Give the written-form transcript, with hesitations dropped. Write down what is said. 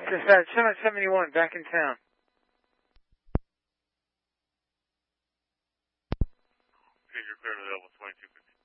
Dispatch, 771, back in town. Okay, you're clear to level 2250.